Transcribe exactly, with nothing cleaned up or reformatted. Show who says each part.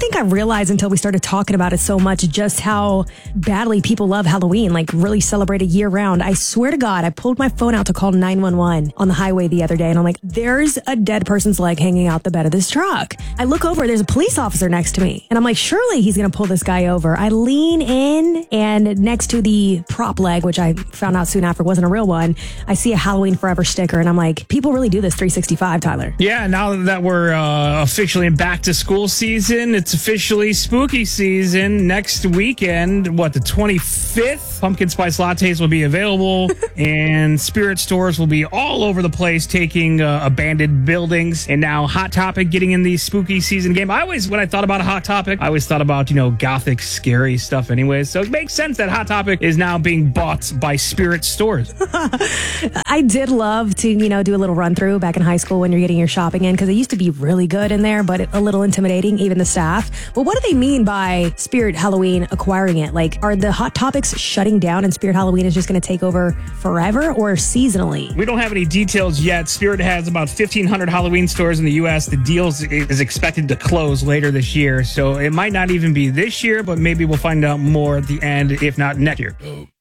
Speaker 1: think I realized until we started talking about it so much just how badly people love Halloween, like really celebrate it year round. I swear to God, I pulled my phone out to call nine one one on the highway the other day, and I'm like, there's a dead person's leg hanging out the bed of this truck. I look over, there's a police officer next to me, and I'm like, surely he's going to pull this guy over. I lean in, and next to the prop leg, which I found out soon after wasn't a real one, I see a Halloween Forever sticker, and I'm like, people really do this three sixty-five, Tyler.
Speaker 2: Yeah, now that we're uh, officially in back to school season, it's officially spooky season. Next weekend, what, the twenty-fifth? Pumpkin spice lattes will be available, and spirit stores will be all over the place taking uh, abandoned buildings. And now Hot Topic getting in the spooky season game. I always, when I thought about a Hot Topic, I always thought about, you know, gothic, scary stuff anyways. So it makes sense that Hot Topic is now being bought by spirit stores.
Speaker 1: I did love to, you know, do a little run through back in high school when you're getting your shopping in, because it used to be really good in there, but a little intimidating, even the staff. But what do they mean by Spirit Halloween acquiring it? Like, are the Hot Topics shutting down and Spirit Halloween is just going to take over forever, or seasonally?
Speaker 2: We don't have any details yet. Spirit has about fifteen hundred Halloween stores in the U S. The deal is expected to close later this year, so it might not even be this year, but maybe we'll find out more at the end, if not next year.